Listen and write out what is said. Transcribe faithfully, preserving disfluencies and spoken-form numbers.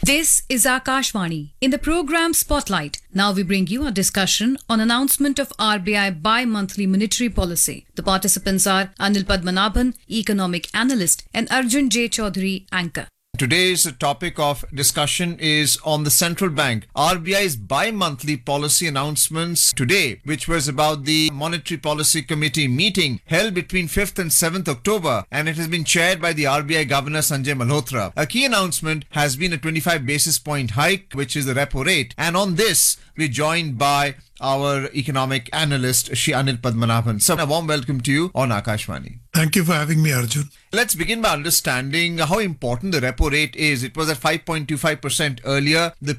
This is Akashvani. In the program Spotlight, now we bring you a discussion on announcement of R B I bi-monthly monetary policy. The participants are Anil Padmanabhan, economic analyst, and Arjun J. Chaudhary, anchor. Today's topic of discussion is on the central bank. R B I's bi-monthly policy announcements today, which was about the Monetary Policy Committee meeting held between fifth and seventh October, and it has been chaired by the R B I Governor Sanjay Malhotra. A key announcement has been a twenty-five basis point hike, which is the repo rate. And on this, we're joined by our economic analyst, Shri Anil Padmanabhan. So, a warm welcome to you on Akashvani. Thank you for having me, Arjun. Let's begin by understanding how important the repo rate is. It was at five point two five percent earlier. The